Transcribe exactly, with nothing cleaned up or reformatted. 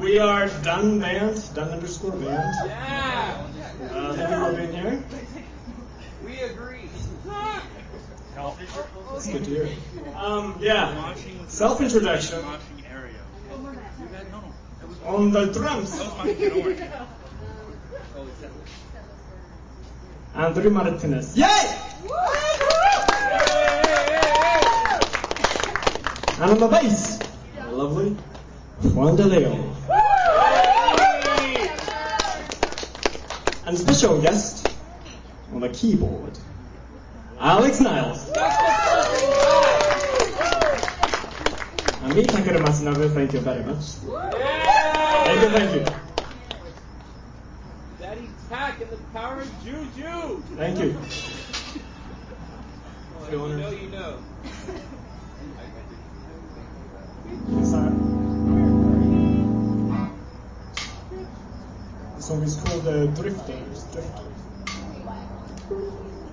We are Dun Band, Dun underscore Band. Yeah! Uh, thank you for being here. We agree. That's good to hear. Um, yeah, self-introduction. On the drums. Andrew Martinez. Yay! And on the bass, the lovely Juan De Leon. And special guest on the keyboard, Alex Niles. And me, Takeru Matsunobu, thank you very much. Thank you, thank you. Daddy Tack and the power of Juju. Thank you. Well, you know, you know. Sorry. The song is called uh, Drifters. Drifters.